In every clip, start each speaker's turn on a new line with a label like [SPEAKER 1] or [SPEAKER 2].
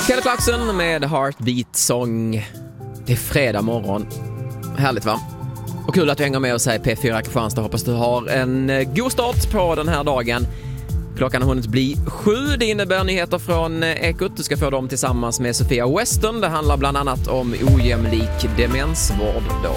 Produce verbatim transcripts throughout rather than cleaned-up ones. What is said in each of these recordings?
[SPEAKER 1] Kelly Clarkson med Heartbeat Song. Det är fredag morgon. Härligt, va? Och kul att du hänger med oss här i P fyra Kristianstad. Hoppas du har en god start på den här dagen. Klockan har hunnit bli sju. Det innebär nyheter från Ekot. Du ska få dem tillsammans med Sofia Western. Det handlar bland annat om ojämlik demensvård då.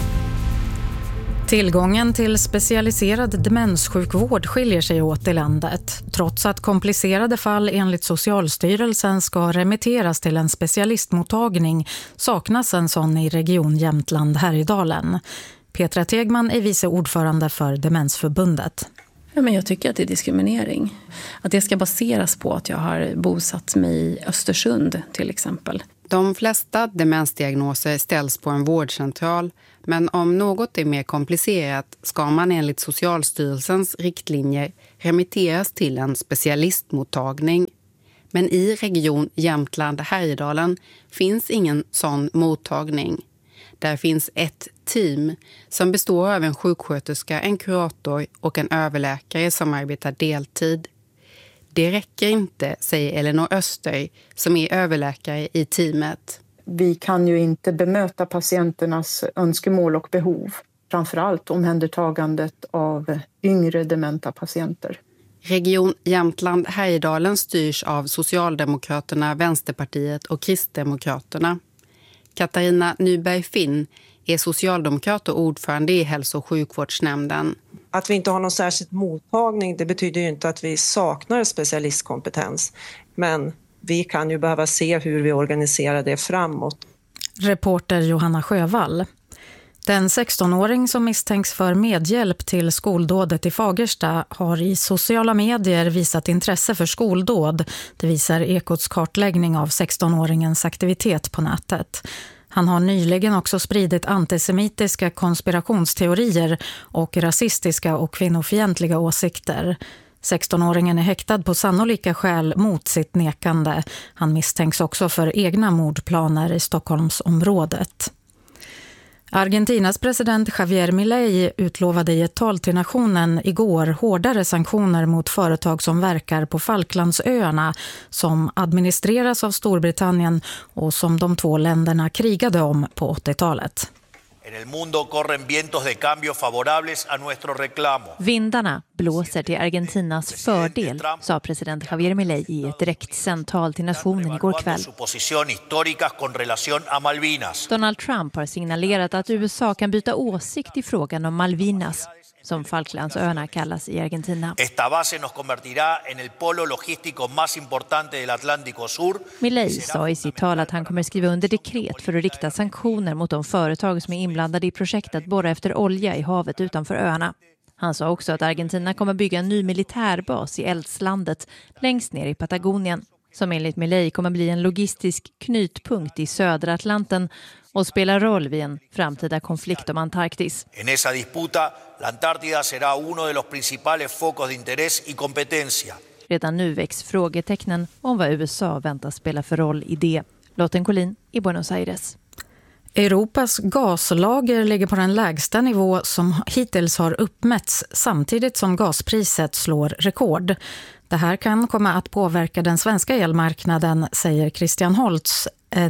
[SPEAKER 2] Tillgången till specialiserad demenssjukvård skiljer sig åt i landet. Trots att komplicerade fall enligt Socialstyrelsen ska remitteras till en specialistmottagning saknas en sån i region Jämtland-Härjedalen. Petra Tegman är vice ordförande för Demensförbundet.
[SPEAKER 3] Ja, men jag tycker att det är diskriminering. Att det ska baseras på att jag har bosatt mig i Östersund till exempel.
[SPEAKER 4] De flesta demensdiagnoser ställs på en vårdcentral, men om något är mer komplicerat ska man enligt Socialstyrelsens riktlinjer remitteras till en specialistmottagning. Men i region Jämtland-Härjedalen finns ingen sån mottagning. Där finns ett team som består av en sjuksköterska, en kurator och en överläkare som arbetar deltid. Det räcker inte, säger Elinor Öster som är överläkare i teamet.
[SPEAKER 5] Vi kan ju inte bemöta patienternas önskemål och behov. Framförallt omhändertagandet av yngre dementa patienter.
[SPEAKER 4] Region Jämtland-Härjedalen styrs av Socialdemokraterna, Vänsterpartiet och Kristdemokraterna. Katarina Nyberg-Finn är socialdemokrat och ordförande i hälso- och sjukvårdsnämnden.
[SPEAKER 6] Att vi inte har någon särskild mottagning, det betyder ju inte att vi saknar specialistkompetens. Men vi kan ju behöva se hur vi organiserar det framåt.
[SPEAKER 2] Reporter Johanna Sjövall. Den sextonåring som misstänks för medhjälp till skoldådet i Fagersta har i sociala medier visat intresse för skoldåd. Det visar Ekots kartläggning av sextonåringens aktivitet på nätet. Han har nyligen också spridit antisemitiska konspirationsteorier och rasistiska och kvinnofientliga åsikter. sextonåringen är häktad på sannolika skäl mot sitt nekande. Han misstänks också för egna mordplaner i Stockholmsområdet. Argentinas president Javier Milei utlovade i ett tal till nationen igår hårdare sanktioner mot företag som verkar på Falklandsöarna som administreras av Storbritannien och som de två länderna krigade om på åttiotalet.
[SPEAKER 7] En el mundo corren vientos de cambio favorables a nuestro reclamo.
[SPEAKER 8] Vindarna blåser till Argentinas fördel, sa president Javier Milei i ett direktsänt tal till nationen igår kväll. Donald Trump har signalerat att U S A kan byta åsikt i frågan om Malvinas, som Falklandsöarna kallas i Argentina.
[SPEAKER 7] Esta base nos convertirá en el polo logístico más importante del Atlántico Sur.
[SPEAKER 8] Milei sa i sitt tal att han kommer skriva under dekret för att rikta sanktioner mot de företag som är inblandade i projektet att borra efter olja i havet utanför öarna. Han sa också att Argentina kommer bygga en ny militärbas i eldslandet längst ner i Patagonien, som enligt Milei kommer bli en logistisk knutpunkt i södra Atlanten och spela roll vid en framtida konflikt om Antarktis.
[SPEAKER 7] En esa disputa, la Antártida será uno de los principales focos de interés y competencia.
[SPEAKER 8] Redan nu väcks frågetecknen om vad U S A väntas spela för roll i det. Lotten Collin i Buenos Aires.
[SPEAKER 2] Europas gaslager ligger på den lägsta nivå som hittills har uppmätts samtidigt som gaspriset slår rekord. Det här kan komma att påverka den svenska elmarknaden, säger Christian Holtz,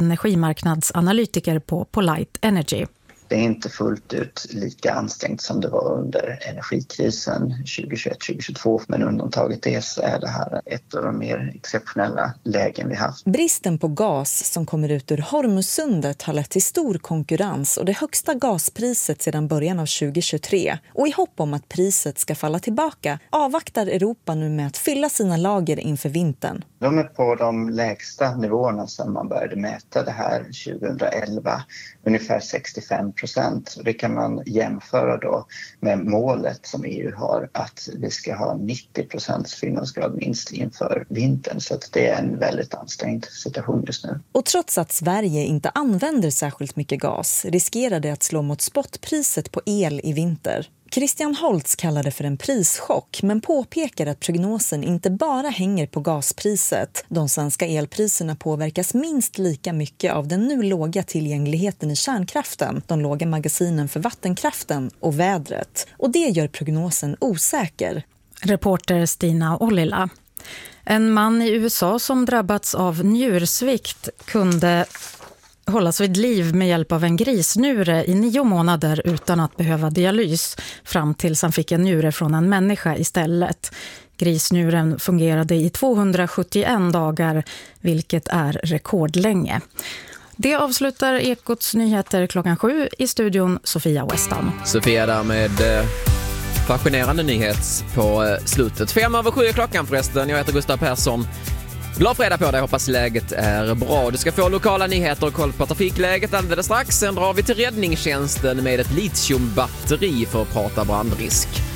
[SPEAKER 2] energimarknadsanalytiker på Polite Energy.
[SPEAKER 9] Det är inte fullt ut lika ansträngt som det var under energikrisen tjugohundratjugoett tjugohundratjugotvå, men undantaget det så är det här ett av de mer exceptionella lägen vi haft.
[SPEAKER 10] Bristen på gas som kommer ut ur Hormuzsundet har lett till stor konkurrens och det högsta gaspriset sedan början av tjugohundratjugotre. Och i hopp om att priset ska falla tillbaka avvaktar Europa nu med att fylla sina lager inför vintern.
[SPEAKER 9] De är på de lägsta nivåerna sedan man började mäta det här tjugohundraelva, ungefär sextiofem procent. Det kan man jämföra då med målet som E U har att vi ska ha nittio procent fyllnadsgrad minst inför vintern. Så att det är en väldigt ansträngd situation just nu.
[SPEAKER 10] Och trots att Sverige inte använder särskilt mycket gas riskerar det att slå mot spotpriset på el i vinter. Christian Holtz kallar det för en prischock men påpekar att prognosen inte bara hänger på gaspriset. De svenska elpriserna påverkas minst lika mycket av den nu låga tillgängligheten i kärnkraften, de låga magasinen för vattenkraften och vädret. Och det gör prognosen osäker.
[SPEAKER 2] Reporter Stina Ollila. En man i U S A som drabbats av njursvikt kunde hållas vid liv med hjälp av en grisnjure i nio månader utan att behöva dialys fram tills han fick en njure från en människa istället. Grisnjuren fungerade i tvåhundrasjuttioen dagar, vilket är rekordlänge. Det avslutar Ekots nyheter klockan sju, i studion Sofia Westam.
[SPEAKER 1] Sofia där med eh, fascinerande nyhets på eh, slutet. Fem över sju är klockan förresten. Jag heter Gustav Persson. Glad fredag på dig, hoppas läget är bra. Du ska få lokala nyheter och koll på trafikläget alldeles strax. Sen drar vi till räddningstjänsten med ett litiumbatteri för att prata brandrisk.